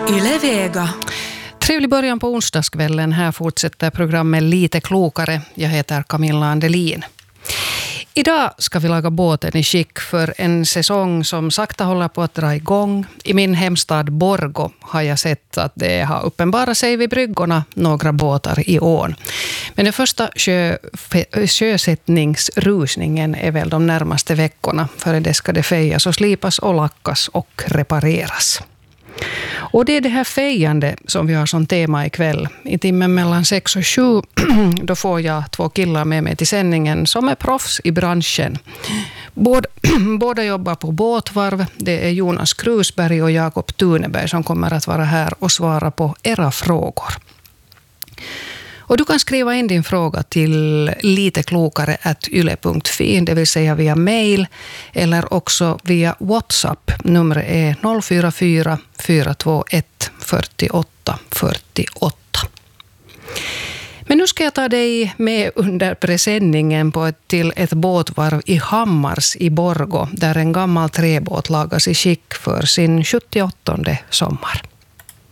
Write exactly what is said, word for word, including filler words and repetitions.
Yle Vega. Trevlig början på onsdagskvällen. Här fortsätter programmet Lite klokare. Jag heter Camilla Andelin. Idag ska vi laga båten i skick för en säsong som sakta håller på att dra igång. I min hemstad Borgå har jag sett att det har uppenbarat sig vid bryggorna några båtar i ån. Men den första sjö, sjösättningsrusningen är väl de närmaste veckorna. För det ska det fejas och slipas och lackas och repareras. Och det är det här fejande som vi har som tema ikväll. I timmen mellan sex och sju då får jag två killar med mig till sändningen som är proffs i branschen. Båda, båda jobbar på båtvarv. Det är Jonas Krusberg och Jakob Tuneberg som kommer att vara här och svara på era frågor. Och du kan skriva in din fråga till liteklokare at yle punkt fi, det vill säga via mail eller också via WhatsApp. Numret är noll fyra fyra fyra två ett fyrtioåtta fyrtioåtta. Men nu ska jag ta dig med under presenningen på ett, till ett båtvarv i Hammars i Borgå, där en gammal träbåt lagas i skick för sin sjuttioåttonde sommar.